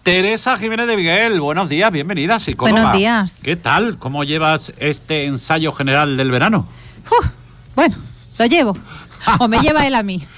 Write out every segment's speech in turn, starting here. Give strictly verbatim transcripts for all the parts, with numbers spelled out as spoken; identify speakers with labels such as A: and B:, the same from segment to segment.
A: Teresa Jiménez de Miguel, buenos días, bienvenida, psicóloga.
B: Buenos días.
A: ¿Qué tal? ¿Cómo llevas este ensayo general del verano?
B: Uf, bueno, lo llevo. O me lleva él a mí.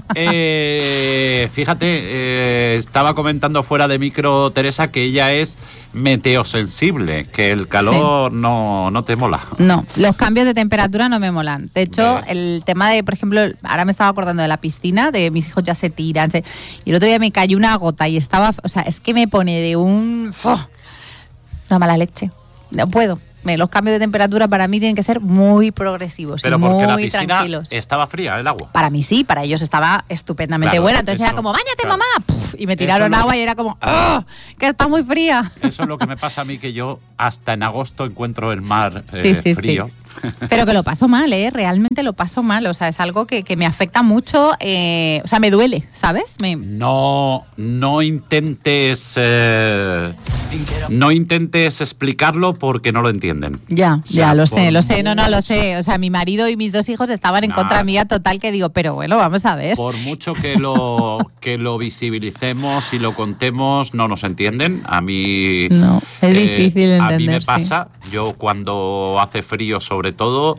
A: eh, fíjate, eh, estaba comentando fuera de micro, Teresa, que ella es meteosensible, que el calor sí. no, no te mola.
B: No, los cambios de temperatura no me molan. De hecho, ¿ves? El tema de, por ejemplo, ahora me estaba acordando de la piscina, de mis hijos ya se tiran. Se, y el otro día me cayó una gota y estaba, o sea, es que me pone de un... Oh, una mala leche. No puedo. Los cambios de temperatura para mí tienen que ser muy progresivos.
A: Pero
B: y
A: porque
B: muy
A: la piscina
B: tranquilos.
A: Estaba fría el agua.
B: Para mí sí, para ellos estaba estupendamente claro, buena. Entonces eso, era como, báñate claro. mamá. Puf, y me tiraron agua y era como, ¡oh! Que está muy fría.
A: Eso es lo que me pasa a mí, que yo hasta en agosto encuentro el mar eh,
B: sí, sí,
A: frío.
B: Sí. Pero que lo paso mal, ¿eh? Realmente lo paso mal. O sea, es algo que, que me afecta mucho. Eh, o sea, me duele, ¿sabes? Me...
A: No, no intentes... Eh, no intentes explicarlo porque no lo entienden.
B: Ya,
A: o sea,
B: ya, lo sé, lo sé. No, no, lo sé. O sea, mi marido y mis dos hijos estaban en nah. contra mía total, que digo, pero bueno, vamos a ver.
A: Por mucho que lo, que lo visibilicemos y lo contemos, no nos entienden. A mí...
B: No, es eh, difícil entender.
A: A mí me pasa, sí. Yo cuando hace frío sobre todo,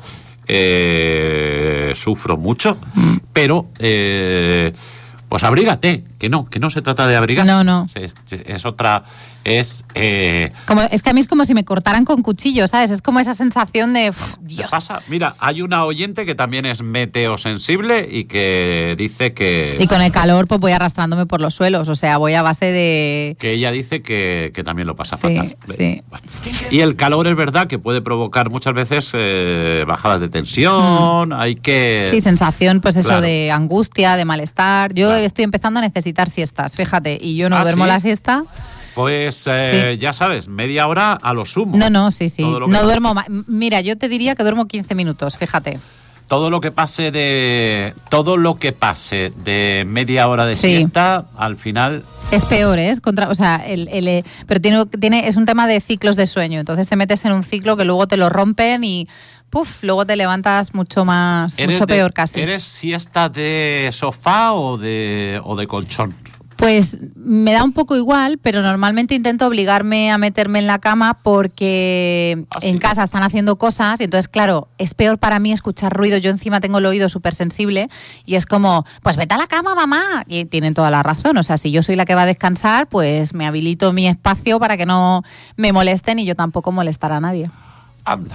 A: eh, sufro mucho, mm. pero... Eh, pues abrígate, que no, que no se trata de abrigar.
B: No, no.
A: Es, es otra, es... Eh,
B: como, es que a mí es como si me cortaran con cuchillo, ¿sabes? Es como esa sensación de... Uf, Dios.
A: ¿Qué pasa? Mira, hay una oyente que también es meteosensible y que dice que...
B: Y con el calor pues voy arrastrándome por los suelos, o sea, voy a base de...
A: Que ella dice que, que también lo pasa
B: sí,
A: fatal.
B: Sí,
A: bueno. Y el calor es verdad que puede provocar muchas veces eh, bajadas de tensión, mm. hay que...
B: Sí, sensación pues eso claro. de angustia, de malestar. Yo claro. estoy empezando a necesitar siestas, fíjate, y yo no
A: ¿Ah,
B: duermo
A: sí?
B: la siesta.
A: Pues eh, sí. ya sabes, media hora a lo sumo.
B: No, no, sí, sí. No
A: pase.
B: duermo más. Mira, yo te diría que duermo quince minutos, fíjate.
A: Todo lo que pase de todo lo que pase de media hora de
B: sí.
A: siesta, al final
B: es peor, ¿eh? Es contra, o sea, el, el, pero tiene, tiene es un tema de ciclos de sueño. Entonces te metes en un ciclo que luego te lo rompen y puf, luego te levantas mucho más, mucho
A: de,
B: peor casi.
A: ¿Eres siesta de sofá o de o de colchón?
B: Pues me da un poco igual, pero normalmente intento obligarme a meterme en la cama porque ¿Ah, en sí? casa están haciendo cosas y entonces, claro, es peor para mí escuchar ruido. Yo encima tengo el oído súper sensible y es como, pues vete a la cama, mamá. Y tienen toda la razón. O sea, si yo soy la que va a descansar, pues me habilito mi espacio para que no me molesten y yo tampoco molestar a nadie.
A: Anda.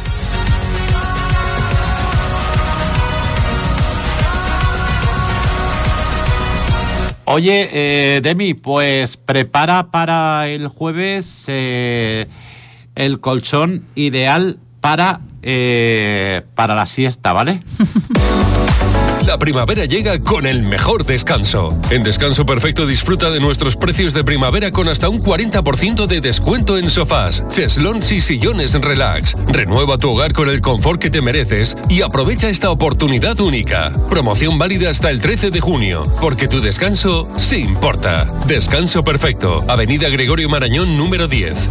A: Oye, eh, Demi, pues prepara para el jueves eh, el colchón ideal para, eh, para la siesta, ¿vale?
C: La primavera llega con el mejor descanso. En Descanso Perfecto disfruta de nuestros precios de primavera con hasta un cuarenta por ciento de descuento en sofás, cheslons y sillones relax. Renueva tu hogar con el confort que te mereces y aprovecha esta oportunidad única. Promoción válida hasta el trece de junio, porque tu descanso sí importa. Descanso Perfecto, Avenida Gregorio Marañón número diez.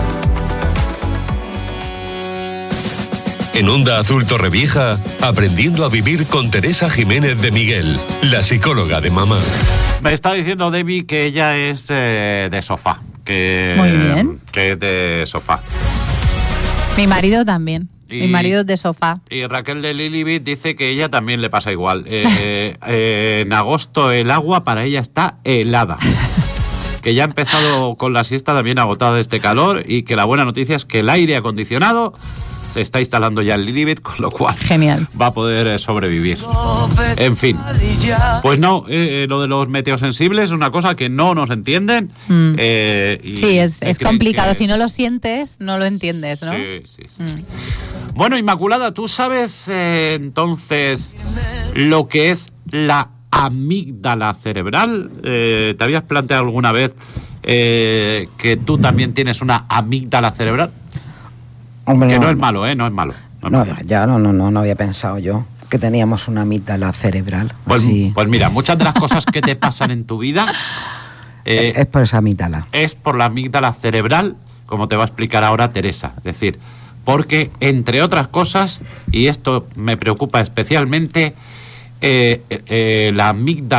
C: En Onda Azul Torrevieja, aprendiendo a vivir con Teresa Jiménez de Miguel, la psicóloga de mamá.
A: Me está diciendo Debbie que ella es eh, de sofá. Que,
B: Muy bien.
A: Que es de sofá.
B: Mi marido también.
A: Y,
B: Mi marido es de sofá.
A: Y Raquel de Lilibit dice que ella también le pasa igual. Eh, eh, en agosto el agua para ella está helada. Que ya ha empezado con la siesta también agotada de este calor y que la buena noticia es que el aire acondicionado se está instalando ya en Lilibet, con lo cual
B: genial,
A: va a poder sobrevivir. En fin, pues no, eh, lo de los meteosensibles es una cosa que no nos entienden.
B: Mm.
A: Eh, y
B: sí, es, es complicado.
A: Que...
B: Si no lo sientes, no lo entiendes, ¿no?
A: Sí, sí, sí. Mm. Bueno, Inmaculada, ¿tú sabes eh, entonces lo que es la amígdala cerebral? Eh, ¿Te habías planteado alguna vez eh, que tú también tienes una amígdala cerebral?
D: Hombre,
A: que no,
D: no
A: es malo, ¿eh? No es malo. No, es
D: no
A: malo.
D: Ya no, no, no, no había pensado yo que teníamos una amígdala cerebral.
A: Pues,
D: así.
A: pues mira, muchas de las cosas que te pasan en tu vida
D: eh, es por esa amígdala.
A: Es por la amígdala cerebral, como te va a explicar ahora Teresa. Es decir, porque, entre otras cosas, y esto me preocupa especialmente, eh, eh, la amígdala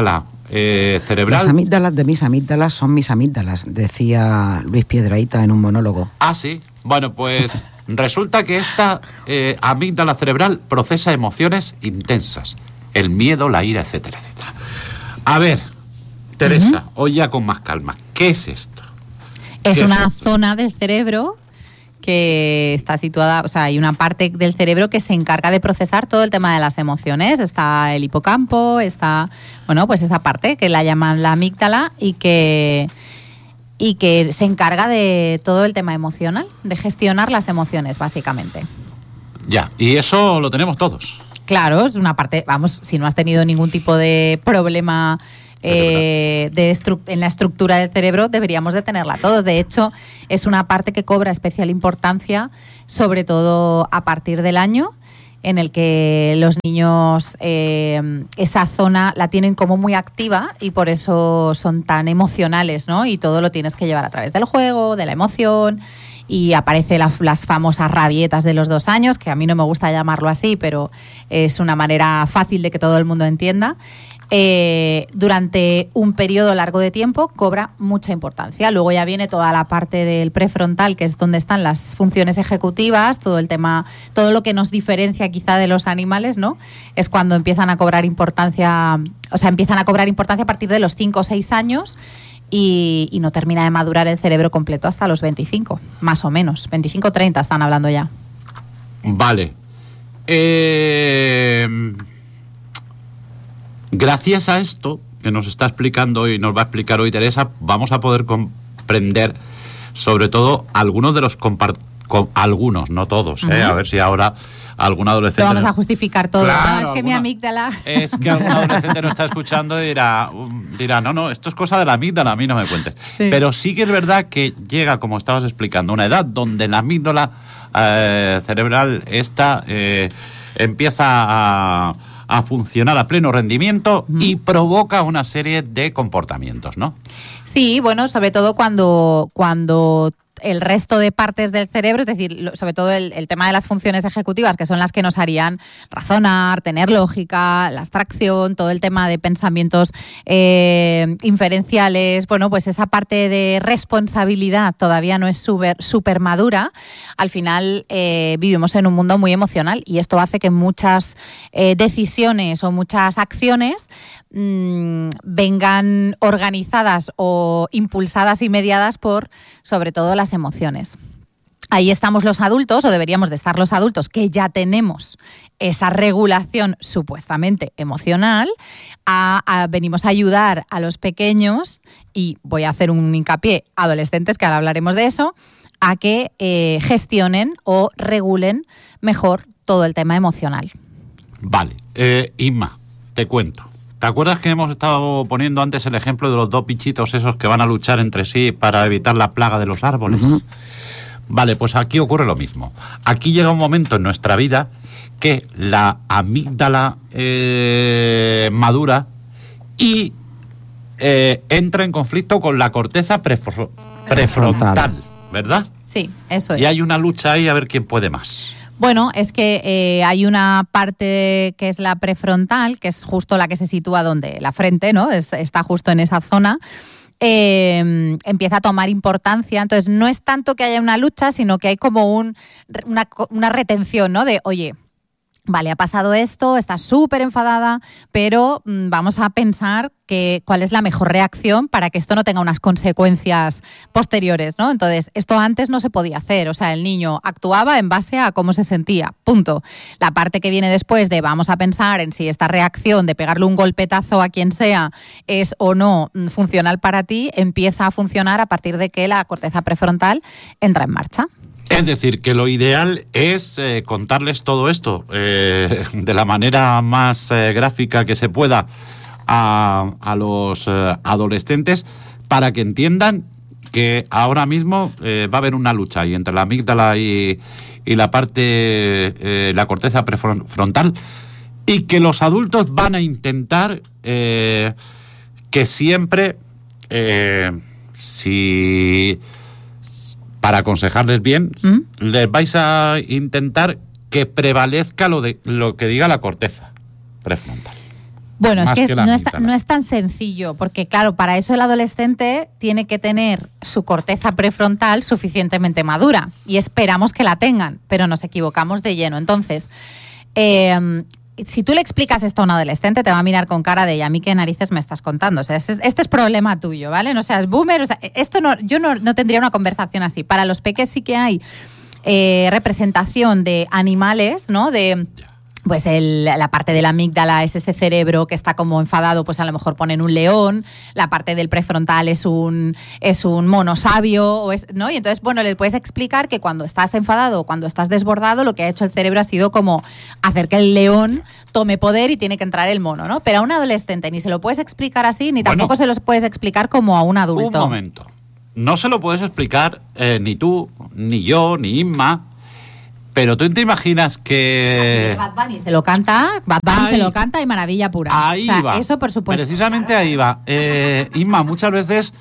A: eh, cerebral.
D: Las amígdalas de mis amígdalas son mis amígdalas, decía Luis Piedrahita en un monólogo.
A: Ah, sí. Bueno, pues resulta que esta eh, amígdala cerebral procesa emociones intensas. El miedo, la ira, etcétera, etcétera. A ver, Teresa, uh-huh. hoy ya con más calma. ¿Qué es esto?
B: Es
A: ¿Qué
B: una
A: es esto?
B: zona del cerebro que está situada, o sea, hay una parte del cerebro que se encarga de procesar todo el tema de las emociones. Está el hipocampo, está, bueno, pues esa parte que la llaman la amígdala y que, y que se encarga de todo el tema emocional, de gestionar las emociones, básicamente.
A: Ya, y eso lo tenemos todos.
B: Claro, es una parte, vamos, si no has tenido ningún tipo de problema Eh, de estru- en la estructura del cerebro, deberíamos de tenerla todos. De hecho, es una parte que cobra especial importancia, sobre todo a partir del año en el que los niños eh, esa zona la tienen como muy activa y por eso son tan emocionales, ¿no? Y todo lo tienes que llevar a través del juego, de la emoción. Y aparece la, las famosas rabietas de los dos años, que a mí no me gusta llamarlo así, pero es una manera fácil de que todo el mundo entienda. Eh, durante un periodo largo de tiempo cobra mucha importancia. Luego ya viene toda la parte del prefrontal, que es donde están las funciones ejecutivas, todo el tema, todo lo que nos diferencia quizá de los animales, ¿no? Es cuando empiezan a cobrar importancia, o sea, empiezan a cobrar importancia a partir de los cinco o seis años y, y no termina de madurar el cerebro completo hasta los veinticinco, más o menos. veinticinco o treinta están hablando ya.
A: Vale. Eh... Gracias a esto que nos está explicando y nos va a explicar hoy Teresa, vamos a poder comprender sobre todo algunos de los compart- con, algunos, no todos, uh-huh. ¿eh? A ver si ahora algún adolescente...
B: Lo vamos a justificar todo.
A: Claro,
B: no, es que
A: alguna...
B: mi amígdala...
A: Es que algún adolescente no está escuchando y dirá, dirá, no, no, esto es cosa de la amígdala, a mí no me cuentes. Sí. Pero sí que es verdad que llega, como estabas explicando, una edad donde la amígdala eh, cerebral esta eh, empieza a... a funcionar a pleno rendimiento uh-huh. y provoca una serie de comportamientos, ¿no?
B: Sí, bueno, sobre todo cuando, cuando el resto de partes del cerebro, es decir, sobre todo el, el tema de las funciones ejecutivas, que son las que nos harían razonar, tener lógica, la abstracción, todo el tema de pensamientos eh, inferenciales, bueno, pues esa parte de responsabilidad todavía no es súper super madura. Al final eh, vivimos en un mundo muy emocional y esto hace que muchas eh, decisiones o muchas acciones mmm, vengan organizadas o impulsadas y mediadas por, sobre todo, las emociones. Ahí estamos los adultos, o deberíamos de estar los adultos, que ya tenemos esa regulación supuestamente emocional. A, a, venimos a ayudar a los pequeños, y voy a hacer un hincapié, adolescentes, que ahora hablaremos de eso, a que eh, gestionen o regulen mejor todo el tema emocional.
A: Vale. Eh, Inma, te cuento. ¿Te acuerdas que hemos estado poniendo antes el ejemplo de los dos bichitos esos que van a luchar entre sí para evitar la plaga de los árboles? Uh-huh. Vale, pues aquí ocurre lo mismo. Aquí llega un momento en nuestra vida que la amígdala eh, madura y eh, entra en conflicto con la corteza prefro- prefrontal, ¿verdad?
B: Sí, eso es.
A: Y hay una lucha ahí a ver quién puede más.
B: Bueno, es que eh, hay una parte que es la prefrontal, que es justo la que se sitúa donde la frente, ¿no? Es, está justo en esa zona. Eh, empieza a tomar importancia. Entonces, no es tanto que haya una lucha, sino que hay como un, una, una retención, ¿no? De, oye, vale, ha pasado esto, está súper enfadada, pero mmm, vamos a pensar que, cuál es la mejor reacción para que esto no tenga unas consecuencias posteriores, ¿no? Entonces, esto antes no se podía hacer. O sea, el niño actuaba en base a cómo se sentía, punto. La parte que viene después de vamos a pensar en si esta reacción de pegarle un golpetazo a quien sea es o no funcional para ti, empieza a funcionar a partir de que la corteza prefrontal entra en marcha.
A: Es decir, que lo ideal es eh, contarles todo esto eh, de la manera más eh, gráfica que se pueda a, a los eh, adolescentes para que entiendan que ahora mismo eh, va a haber una lucha ahí entre la amígdala y, y la parte, eh, la corteza prefrontal, y que los adultos van a intentar eh, que siempre, eh, si... para aconsejarles bien, ¿Mm? les vais a intentar que prevalezca lo de lo que diga la corteza prefrontal.
B: Bueno,
A: Más
B: es que,
A: que la
B: no, es,
A: amígdala.
B: no es tan sencillo, porque claro, para eso el adolescente tiene que tener su corteza prefrontal suficientemente madura y esperamos que la tengan, pero nos equivocamos de lleno. Entonces, eh, si tú le explicas esto a un adolescente, te va a mirar con cara de, ¿y a mí qué narices me estás contando? O sea, este, este es problema tuyo, ¿vale? No seas boomer, o sea, esto no, yo no, no tendría una conversación así. Para los peques sí que hay eh, representación de animales, ¿no? De... Pues el, la parte de la amígdala es ese cerebro que está como enfadado, pues a lo mejor ponen un león, la parte del prefrontal es un, es un mono sabio, o es, ¿no? Y entonces, bueno, les puedes explicar que cuando estás enfadado o cuando estás desbordado, lo que ha hecho el cerebro ha sido como hacer que el león tome poder y tiene que entrar el mono, ¿no? Pero a un adolescente ni se lo puedes explicar así, ni tampoco
A: Bueno,
B: se los puedes explicar como a un adulto.
A: Un momento. No se lo puedes explicar eh, ni tú, ni yo, ni Inma. Pero tú te imaginas que...
B: Bad Bunny se lo canta, Bad Bunny
A: Ahí.
B: se lo canta y maravilla pura.
A: Ahí
B: o sea,
A: va.
B: Eso por supuesto.
A: Precisamente ahí va. Eh, Inma, muchas veces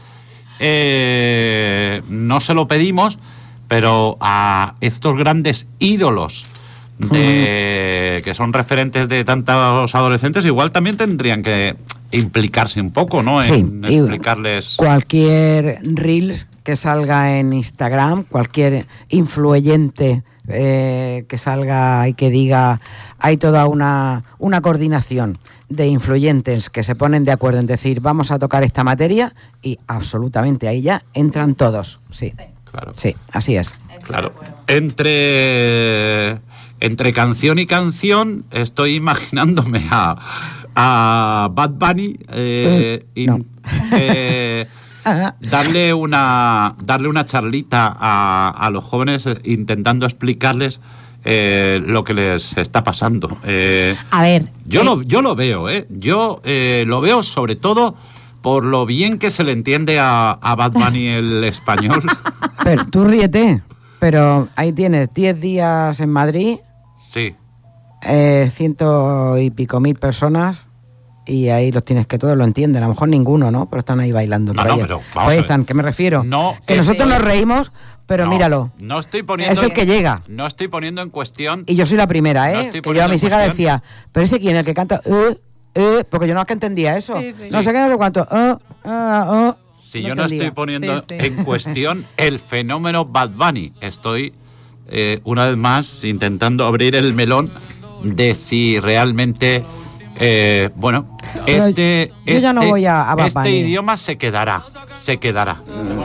A: eh, no se lo pedimos, pero a estos grandes ídolos de, que son referentes de tantos adolescentes, igual también tendrían que implicarse un poco, ¿no?
D: Sí,
A: En
D: y
A: explicarles...
D: cualquier Reels que salga en Instagram, cualquier influyente eh, que salga y que diga, hay toda una, una coordinación de influyentes que se ponen de acuerdo en decir, vamos a tocar esta materia, y absolutamente ahí ya entran todos. Sí,
A: Claro.
D: sí, así es.
A: Claro. Entre, entre canción y canción estoy imaginándome a, a Bad Bunny eh,
D: Uh,
A: in-
D: no.
A: eh, darle una darle una charlita a, a los jóvenes eh, intentando explicarles eh, lo que les está pasando. Eh,
B: A ver.
A: yo
B: eh,
A: lo yo lo veo, ¿eh? Yo eh, lo veo sobre todo por lo bien que se le entiende a, a Bad Bunny el español.
D: Pero tú ríete, pero ahí tienes diez días en Madrid,
A: Sí.
D: eh, ciento y pico mil personas, y ahí los tienes que todos lo entienden. A lo mejor ninguno, ¿no? Pero están ahí bailando.
A: No,
D: por
A: no,
D: ahí.
A: pero vamos
D: Pues
A: a
D: ahí
A: ver.
D: están, ¿qué me refiero?
A: No,
D: que
A: es-
D: nosotros nos reímos, pero
A: No,
D: míralo.
A: No estoy poniendo...
D: Es el que llega.
A: No estoy poniendo en cuestión...
D: Y yo soy la primera,
A: No
D: ¿eh?
A: estoy
D: que yo a
A: poniendo
D: mis
A: en
D: hijas
A: cuestión-
D: decía, pero ese quién, el que canta, eh, eh, porque yo no es que entendía eso.
B: Sí, sí.
D: No sé qué, no sé cuánto. eh, ah, eh.
A: Si yo no
D: entendía.
A: estoy poniendo
B: Sí, sí.
A: en cuestión el fenómeno Bad Bunny, estoy eh, una vez más intentando abrir el melón de si realmente, eh, bueno,
D: Pero
A: este,
D: yo ya no
A: este-
D: voy a- a Bad
A: este
D: Bunny.
A: idioma se quedará, se quedará.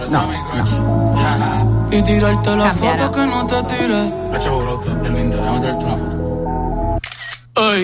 E: Y tirarte la
B: Cambiará.
E: foto que no te tiré. Hacho brote, el lindo, déjame tirarte una foto. Ey,